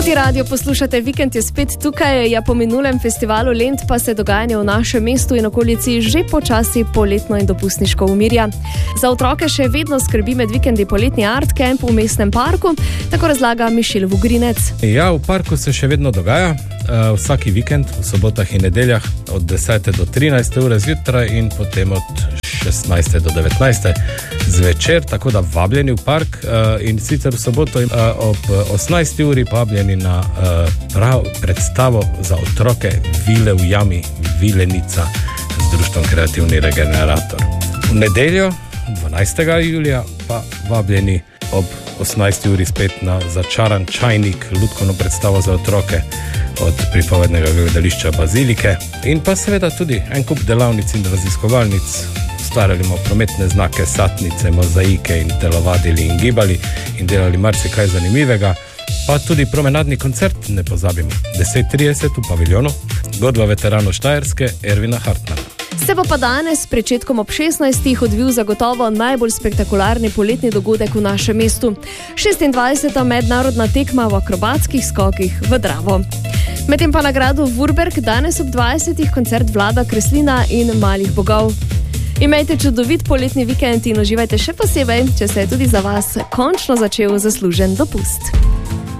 Radio poslušate, Vikend je spet tukaj, ja, po minulem festivalu Lent pa se dogajanje v našem mestu in okolici že počasi poletno in dopustniško umirja. Za otroke še vedno skrbi med vikendi poletni art camp v mestnem parku, tako razlaga Mišel Vugrinec. Ja, v parku se še vedno dogaja, vsaki vikend, v sobotah in nedeljah od 10. do 13. ure zjutraj in potem od 16. do 19. zvečer, tako da vabljeni v park in sicer v soboto ob 18. uri vabljeni na prav predstavo za otroke Vile v jami, Vilenica z društvom Kreativni regenerator. V nedeljo, 12. julija, pa vabljeni ob 18. uri spet na Začaran čajnik, lutkovno predstavo za otroke od pripovednega gledališča Bazilike in pa seveda tudi en kup delavnic in raziskovalnic. Ustvarjali smo prometne znake, satnice, mozaike in telovadili in gibali in delali marsikaj zanimivega. Pa tudi promenadni koncert, ne pozabimo, 10:30 v paviljonu, godba veteranov Štajerske, Ervina Hartmana. Se bo pa danes, pričetkom ob 16. odvil zagotovo najbolj spektakularni poletni dogodek v našem mestu. 26. mednarodna tekma v akrobatskih skokih v Dravo. Medtem pa na gradu Vurberg danes ob 20. koncert Vlada Kreslina in Malih bogov. Imejte čudovit poletni vikend in uživajte še posebej, če se je tudi za vas končno začel zaslužen dopust.